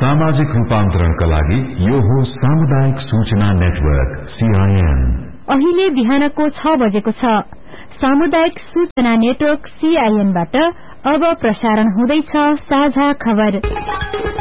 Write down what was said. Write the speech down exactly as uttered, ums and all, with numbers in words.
सामाजिक रूपान्तरणका लागि यो हो सामुदायिक सूचना नेटवर्क सीआईएन। अहिले बिहानको छ बजेको छ। सामुदायिक सूचना नेटवर्क सीआईएनबाट अब प्रसारण हुँदैछ साझा खबर।